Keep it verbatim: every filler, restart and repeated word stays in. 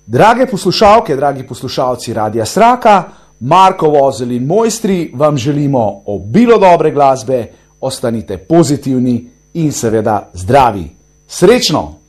Drage poslušalke, dragi poslušalci Radia Sraka, Marko Vozelj in mojstri vam želimo obilo dobre glasbe, ostanite pozitivni in seveda zdravi. Srečno!